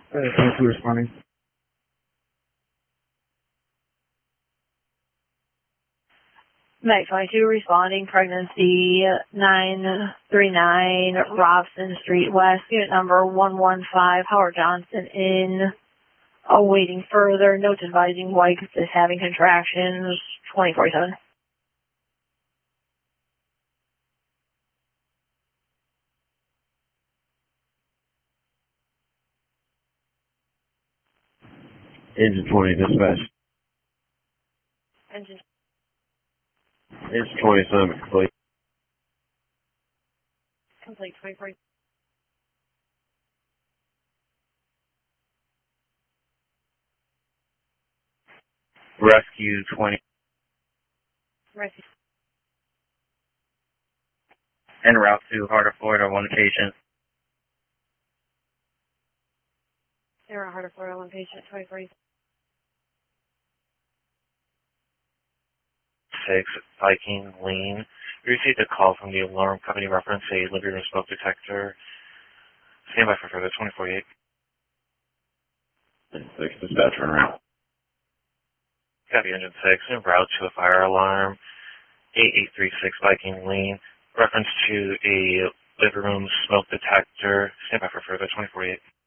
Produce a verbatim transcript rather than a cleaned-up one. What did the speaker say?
Uh, twenty-two responding. Meg twenty-two responding, pregnancy nine three nine, Robson Street West, unit number one one five, Howard Johnson in, awaiting further, notes advising wife is having contractions, twenty forty-seven. Engine twenty, dispatch. Engine. Engine twenty, assignment complete. Complete, twenty forty. Rescue twenty. Rescue. En route to Heart of Florida, one patient. Sarah Heart of Florida, one patient, twenty forty. six, Viking Lane. We received a call from the alarm company reference a living room smoke detector. Stand by for further, twenty forty-eight. six, dispatch, run around. Copy, Engine six, en route to a fire alarm. eight eight three six Viking Lane. Reference to a living room smoke detector. Stand by for further, twenty forty-eight.